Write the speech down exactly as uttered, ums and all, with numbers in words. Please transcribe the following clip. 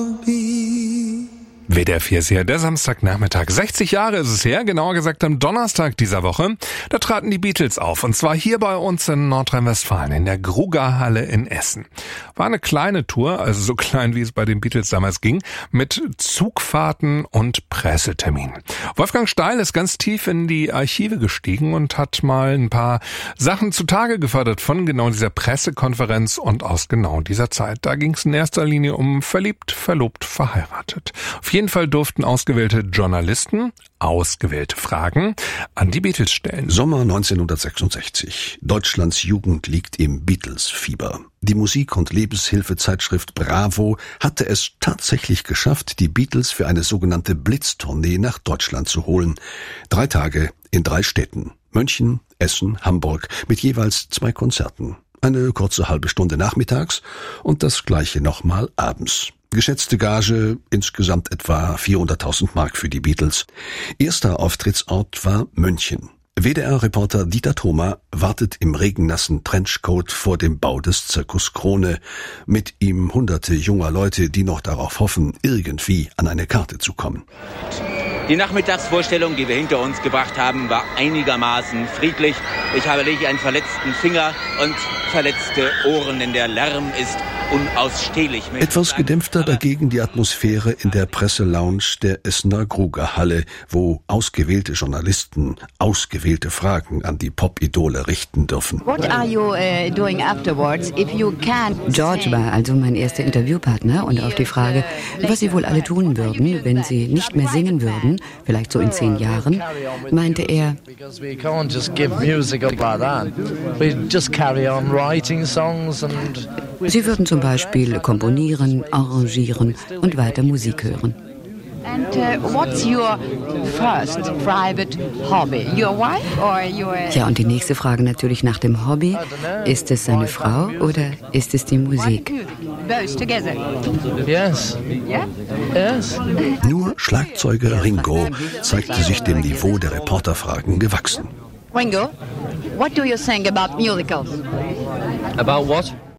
W D R vier ist hier der Samstagnachmittag. sechzig Jahre ist es her, genauer gesagt am Donnerstag dieser Woche. Da traten die Beatles auf, und zwar hier bei uns in Nordrhein-Westfalen, in der Grugahalle in Essen. War eine kleine Tour, also so klein, wie es bei den Beatles damals ging, mit Zugfahrten und Presseterminen. Wolfgang Steil ist ganz tief in die Archive gestiegen und hat mal ein paar Sachen zutage gefördert von genau dieser Pressekonferenz und aus genau dieser Zeit. Da ging es in erster Linie um verliebt, verlobt, verheiratet. Auf jeden Fall durften ausgewählte Journalisten ausgewählte Fragen an die Beatles stellen. Sommer neunzehnhundertsechsundsechzig. Deutschlands Jugend liegt im Beatles-Fieber. Die Musik- und Lebenshilfezeitschrift Bravo hatte es tatsächlich geschafft, die Beatles für eine sogenannte Blitztournee nach Deutschland zu holen. Drei Tage in drei Städten. München, Essen, Hamburg, mit jeweils zwei Konzerten. Eine kurze halbe Stunde nachmittags und das gleiche nochmal abends. Geschätzte Gage insgesamt etwa vierhunderttausend Mark für die Beatles. Erster Auftrittsort war München. W D R-Reporter Dieter Thoma wartet im regennassen Trenchcoat vor dem Bau des Zirkus Krone. Mit ihm hunderte junger Leute, die noch darauf hoffen, irgendwie an eine Karte zu kommen. Die Nachmittagsvorstellung, die wir hinter uns gebracht haben, war einigermaßen friedlich. Ich habe lediglich einen verletzten Finger und verletzte Ohren, denn der Lärm ist unausstehlich. Etwas gedämpfter dagegen die Atmosphäre in der Presselounge der Essener Grugahalle, wo ausgewählte Journalisten ausgewählte Fragen an die Pop-Idole richten dürfen. What are you uh, doing afterwards if you can't? George war also mein erster Interviewpartner, und auf die Frage, was sie wohl alle tun würden, wenn sie nicht mehr singen würden, vielleicht so in zehn Jahren, meinte er, sie würden zum Beispiel komponieren, arrangieren und weiter Musik hören. And uh, what's your first private hobby? Your wife or your... Ja, und die nächste Frage natürlich nach dem Hobby. Ist es seine Frau oder ist es die Musik? Both together. Yes. Yeah? Yes. Nur Schlagzeuger Ringo zeigte sich dem Niveau der Reporterfragen gewachsen. Ringo, what do you think about musicals? About what?